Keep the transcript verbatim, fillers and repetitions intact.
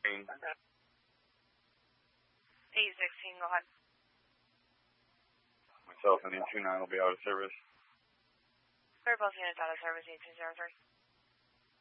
sixteen. eight sixteen, go ahead. Myself and eight two nine will be out of service. We're both units out of service, eight two zero three.